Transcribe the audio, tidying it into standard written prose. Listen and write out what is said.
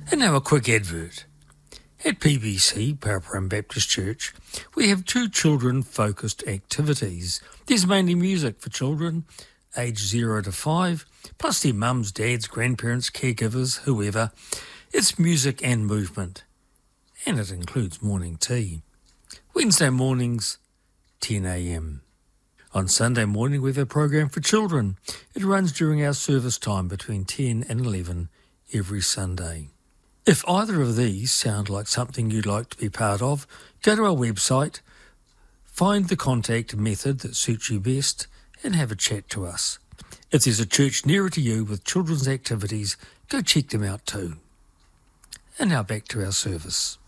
And now a quick advert. At PBC, Paraparaumu Baptist Church, we have 2 children-focused activities. There's mainly music for children aged 0 to 5, plus their mums, dads, grandparents, caregivers, whoever. It's music and movement, and it includes morning tea. Wednesday mornings, 10 a.m. On Sunday morning, we have a program for children. It runs during our service time between 10 and 11 every Sunday. If either of these sound like something you'd like to be part of, go to our website, find the contact method that suits you best, and have a chat to us. If there's a church nearer to you with children's activities, go check them out too. And now back to our service.